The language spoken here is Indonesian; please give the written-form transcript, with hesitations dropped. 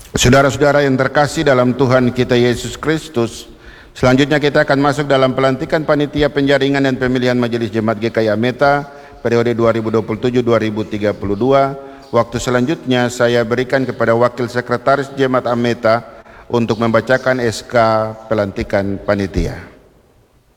Saudara-saudara yang terkasih dalam Tuhan kita Yesus Kristus, selanjutnya kita akan masuk dalam pelantikan panitia penjaringan dan pemilihan Majelis Jemaat GKI Ameta periode 2027-2032. Waktu selanjutnya saya berikan kepada Wakil Sekretaris Jemaat Ameta untuk membacakan SK pelantikan panitia.